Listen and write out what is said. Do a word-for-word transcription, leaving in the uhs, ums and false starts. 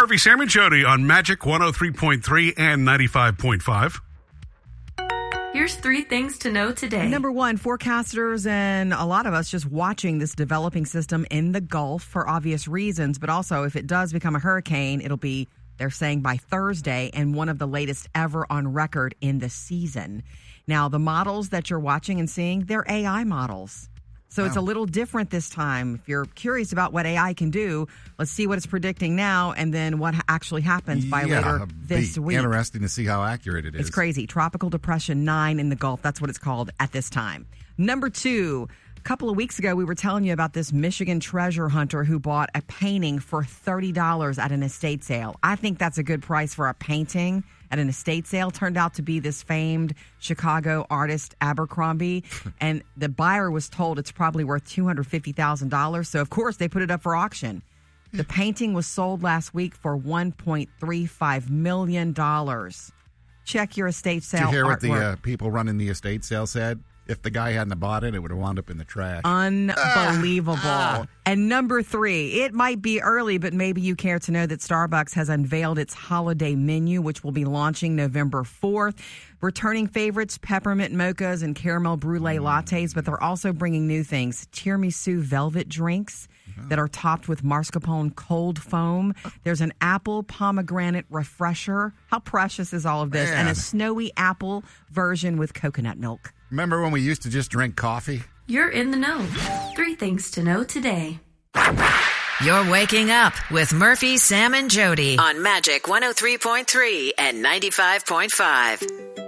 Murphy, Sam, and Jody on Magic one oh three point three and ninety-five point five. Here's three things to know today. Number one, forecasters and a lot of us just watching this developing system in the Gulf for obvious reasons. But also, if it does become a hurricane, it'll be, they're saying, by Thursday, and one of the latest ever on record in the season. Now, the models that you're watching and seeing, they're A I models. So wow. It's a little different this time. If you're curious about what A I can do, let's see what it's predicting now and then what actually happens by yeah, later this be week. Interesting to see how accurate it is. It's crazy. Tropical Depression nine in the Gulf. That's what it's called at this time. Number two, a couple of weeks ago, we were telling you about this Michigan treasure hunter who bought a painting for thirty dollars at an estate sale. I think that's a good price for a painting at an estate sale. Turned out to be this famed Chicago artist, Abercrombie. And the buyer was told it's probably worth two hundred fifty thousand dollars. So, of course, they put it up for auction. The painting was sold last week for one point three five million dollars. Check your estate sale. Did you hear artwork. what the uh, people running the estate sale said? If the guy hadn't bought it, it would have wound up in the trash. Unbelievable. Ah, ah. And number three, it might be early, but maybe you care to know that Starbucks has unveiled its holiday menu, which will be launching November fourth. Returning favorites, peppermint mochas and caramel brulee lattes, but they're also bringing new things. Tiramisu velvet drinks that are topped with mascarpone cold foam. There's an apple pomegranate refresher. How precious is all of this? Man. And a snowy apple version with coconut milk. Remember when we used to just drink coffee? You're in the know. Three things to know today. You're waking up with Murphy, Sam, and Jody on Magic one oh three point three and ninety-five point five.